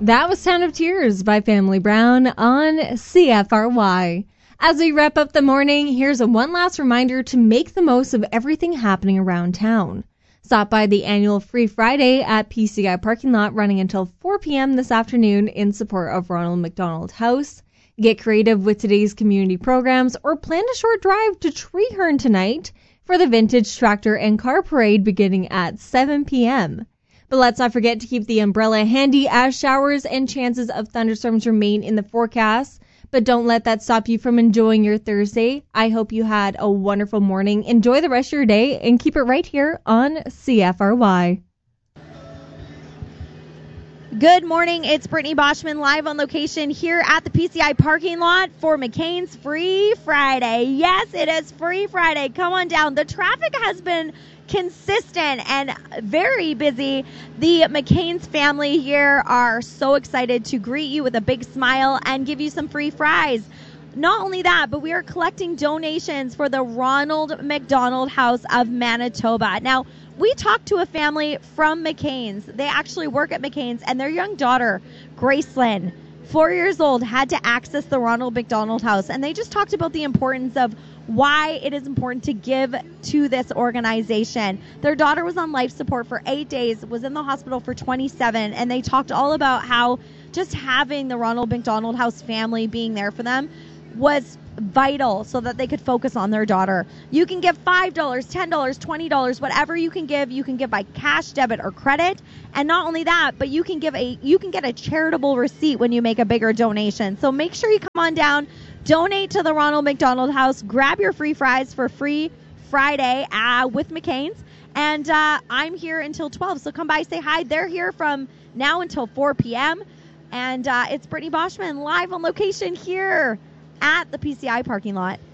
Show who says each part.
Speaker 1: That was Town of Tears by Family Brown on CFRY. As we wrap up the morning, here's one last reminder to make the most of everything happening around town. Stop by the annual Free Friday at PCI parking lot running until 4 p.m. this afternoon in support of Ronald McDonald House. Get creative with today's community programs or plan a short drive to Treeherne tonight for the Vintage Tractor and Car Parade beginning at 7 p.m. But let's not forget to keep the umbrella handy as showers and chances of thunderstorms remain in the forecast. But don't let that stop you from enjoying your Thursday. I hope you had a wonderful morning. Enjoy the rest of your day and keep it right here on CFRY.
Speaker 2: Good morning. It's Brittany Boschman live on location here at the PCI parking lot for McCain's Free Friday. Yes, it is Free Friday. Come on down. The traffic has been consistent and very busy. The McCain's family here are so excited to greet you with a big smile and give you some free fries. Not only that, but we are collecting donations for the Ronald McDonald House of Manitoba. Now, we talked to a family from McCain's. They actually work at McCain's, and their young daughter, Gracelyn, 4 years old, had to access the Ronald McDonald House. And they just talked about the importance of why it is important to give to this organization. Their daughter was on life support for 8 days, was in the hospital for 27, and they talked all about how just having the Ronald McDonald House family being there for them was vital so that they could focus on their daughter. You can give $5, $10, $20, whatever you can give by cash, debit, or credit. And not only that, but you can get a charitable receipt when you make a bigger donation. So make sure you come on down, donate to the Ronald McDonald House, grab your free fries for Free Friday with McCain's. And I'm here until 12, so come by, say hi. They're here from now until 4 p.m. And it's Brittany Boschman live on location here at the PCI parking lot.